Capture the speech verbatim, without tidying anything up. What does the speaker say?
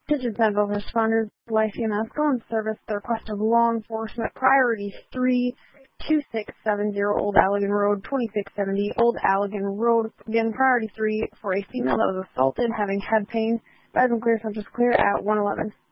Attention Central responders, Life E M S, go in service. The request of law enforcement. Priority three two six seven zero Old Allegan Road, twenty-six seventy Old Allegan Road. Again, priority three for a female that was assaulted, having head pain. Rise and clear, subject clear at one eleven.